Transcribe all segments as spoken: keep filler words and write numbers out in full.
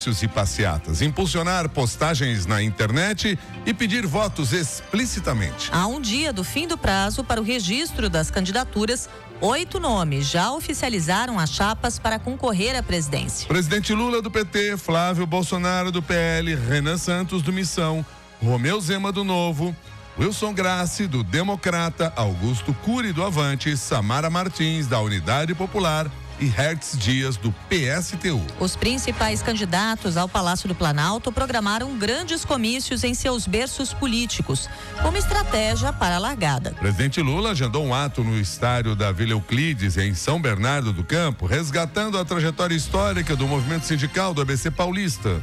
e passeatas, impulsionar postagens na internet e pedir votos explicitamente. Há um dia do fim do prazo para o registro das candidaturas, oito nomes já oficializaram as chapas para concorrer à presidência. Presidente Lula do P T, Flávio Bolsonaro do P L, Renan Santos do Missão, Romeu Zema do Novo, Wilson Grassi do Democrata, Augusto Cury do Avante, Samara Martins da Unidade Popular e Hertz Dias do P S T U. Os principais candidatos ao Palácio do Planalto programaram grandes comícios em seus berços políticos, como estratégia para a largada. Presidente Lula agendou um ato no estádio da Vila Euclides, em São Bernardo do Campo, resgatando a trajetória histórica do movimento sindical do A B C paulista.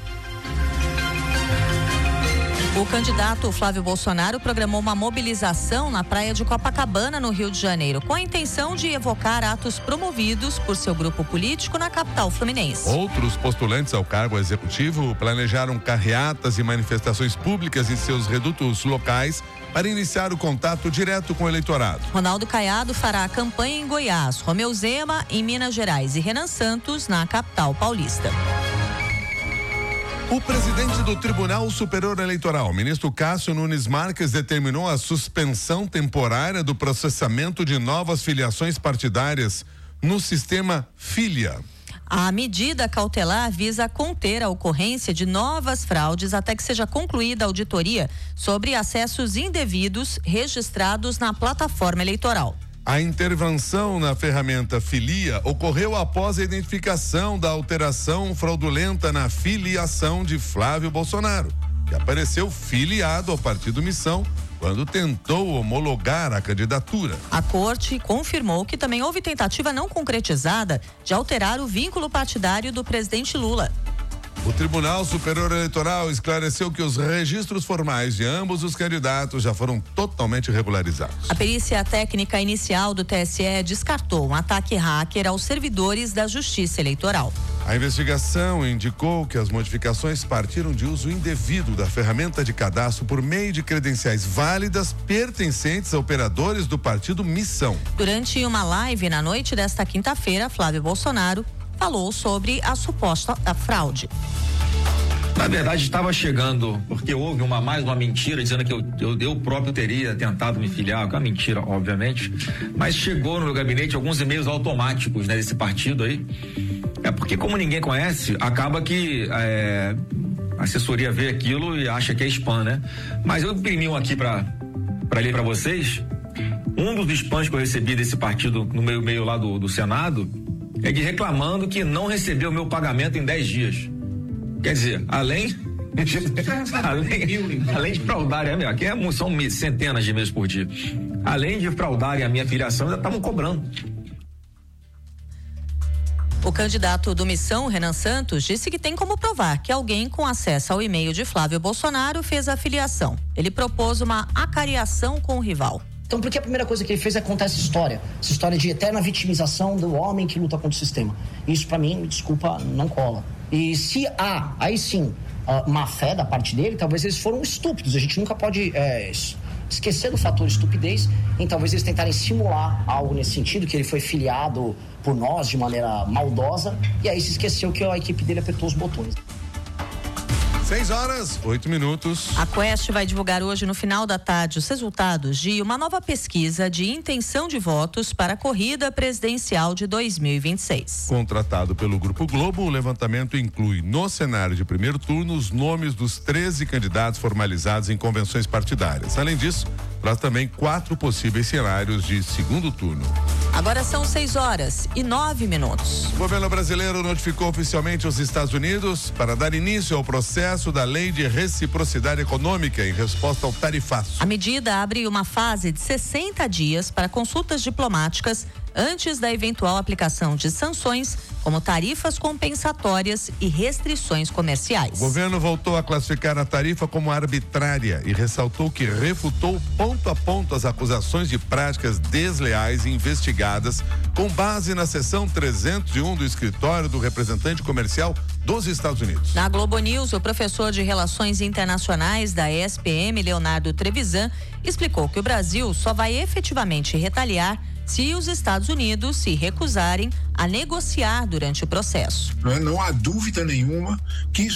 O candidato Flávio Bolsonaro programou uma mobilização na praia de Copacabana, no Rio de Janeiro, com a intenção de evocar atos promovidos por seu grupo político na capital fluminense. Outros postulantes ao cargo executivo planejaram carreatas e manifestações públicas em seus redutos locais para iniciar o contato direto com o eleitorado. Ronaldo Caiado fará a campanha em Goiás, Romeu Zema em Minas Gerais e Renan Santos na capital paulista. O presidente do Tribunal Superior Eleitoral, ministro Cássio Nunes Marques, determinou a suspensão temporária do processamento de novas filiações partidárias no sistema Filia. A medida cautelar visa conter a ocorrência de novas fraudes até que seja concluída a auditoria sobre acessos indevidos registrados na plataforma eleitoral. A intervenção na ferramenta Filia ocorreu após a identificação da alteração fraudulenta na filiação de Flávio Bolsonaro, que apareceu filiado ao Partido Missão quando tentou homologar a candidatura. A corte confirmou que também houve tentativa não concretizada de alterar o vínculo partidário do presidente Lula. O Tribunal Superior Eleitoral esclareceu que os registros formais de ambos os candidatos já foram totalmente regularizados. A perícia técnica inicial do T S E descartou um ataque hacker aos servidores da Justiça Eleitoral. A investigação indicou que as modificações partiram de uso indevido da ferramenta de cadastro por meio de credenciais válidas pertencentes a operadores do Partido Missão. Durante uma live na noite desta quinta-feira, Flávio Bolsonaro falou sobre a suposta fraude. Na verdade, estava chegando, porque houve uma mais uma mentira, dizendo que eu, eu, eu próprio teria tentado me filiar, que é uma mentira, obviamente, mas chegou no meu gabinete alguns e-mails automáticos, né, desse partido aí. É porque, como ninguém conhece, acaba que é, a assessoria vê aquilo e acha que é spam, né? Mas eu imprimi um aqui para para ler para vocês. Um dos spams que eu recebi desse partido no meu e-mail lá do, do Senado é de reclamando que não recebeu o meu pagamento em dez dias. Quer dizer, além além, além de fraudarem, aqui é, são centenas de meses por dia, além de fraudarem a minha filiação, ainda estavam cobrando. O candidato do Missão, Renan Santos, disse que tem como provar que alguém com acesso ao e-mail de Flávio Bolsonaro fez a filiação. Ele propôs uma acariação com o rival. Então, porque a primeira coisa que ele fez é contar essa história, essa história de eterna vitimização do homem que luta contra o sistema. Isso, pra mim, me desculpa, não cola. E se há, aí sim, uh, má fé da parte dele, talvez eles foram estúpidos. A gente nunca pode é, esquecer do fator estupidez, em talvez eles tentarem simular algo nesse sentido, que ele foi filiado por nós de maneira maldosa, e aí se esqueceu que a equipe dele apertou os botões. Seis horas, oito minutos. A Quest vai divulgar hoje, no final da tarde, os resultados de uma nova pesquisa de intenção de votos para a corrida presidencial de dois mil e vinte e seis. Contratado pelo Grupo Globo, o levantamento inclui, no cenário de primeiro turno, os nomes dos treze candidatos formalizados em convenções partidárias. Além disso, traz também quatro possíveis cenários de segundo turno. Agora são seis horas e nove minutos. O governo brasileiro notificou oficialmente os Estados Unidos para dar início ao processo da Lei de Reciprocidade Econômica em resposta ao tarifaço. A medida abre uma fase de sessenta dias para consultas diplomáticas antes da eventual aplicação de sanções, como tarifas compensatórias e restrições comerciais. O governo voltou a classificar a tarifa como arbitrária e ressaltou que refutou ponto a ponto as acusações de práticas desleais investigadas com base na seção trezentos e um do escritório do representante comercial dos Estados Unidos. Na Globo News, o professor de Relações Internacionais da E S P M, Leonardo Trevisan, explicou que o Brasil só vai efetivamente retaliar se os Estados Unidos se recusarem a negociar durante o processo. Não há dúvida nenhuma que